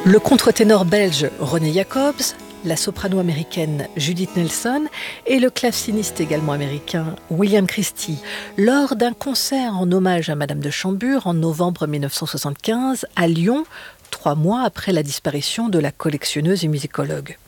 Le contre-ténor belge René Jacobs, la soprano américaine Judith Nelson et le claveciniste également américain William Christie, lors d'un concert en hommage à Madame de Chambure en novembre 1975 à Lyon, 3 mois après la disparition de la collectionneuse et musicologue.